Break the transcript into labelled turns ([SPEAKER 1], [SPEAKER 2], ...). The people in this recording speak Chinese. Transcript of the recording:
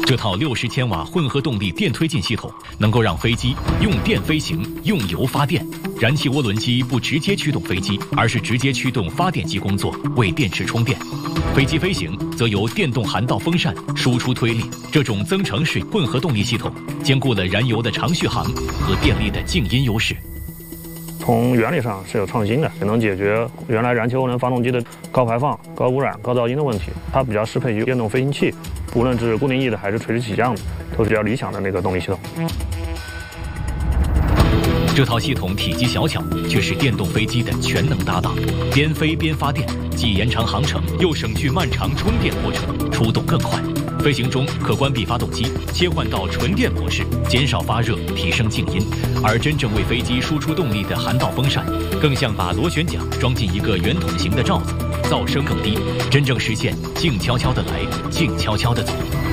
[SPEAKER 1] 这套60千瓦混合动力电推进系统能够让飞机用电飞行，用油发电。燃气涡轮机不直接驱动飞机，而是直接驱动发电机工作，为电池充电。飞机飞行则由电动涵道风扇输出推力。这种增程式混合动力系统兼顾了燃油的长续航和电力的静音优势。
[SPEAKER 2] 从原理上是有创新的，也能解决原来燃气涡轮发动机的高排放、高污染、高噪音的问题。它比较适配于电动飞行器，无论是固定翼的还是垂直起降的，都是比较理想的那个动力系统。
[SPEAKER 1] 这套系统体积小巧，却是电动飞机的全能搭档，边飞边发电，既延长航程，又省去漫长充电过程，出动更快。飞行中可关闭发动机，切换到纯电模式，减少发热，提升静音。而真正为飞机输出动力的涵道风扇，更像把螺旋桨装进一个圆筒形的罩子，噪声更低，真正实现静悄悄的来，静悄悄的走。